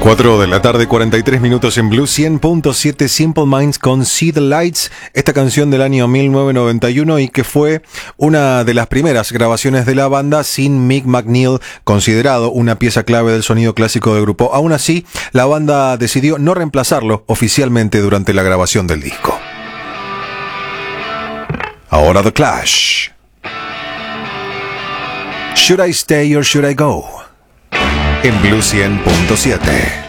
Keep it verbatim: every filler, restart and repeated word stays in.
cuatro de la tarde, cuarenta y tres minutos en Blue cien punto siete. Simple Minds con See the Lights, esta canción del año mil novecientos noventa y uno y que fue una de las primeras grabaciones de la banda sin Mick McNeil, considerado una pieza clave del sonido clásico del grupo. Aún así, la banda decidió no reemplazarlo oficialmente durante la grabación del disco. Ahora The Clash. Should I Stay or Should I Go? En Blue cien punto siete.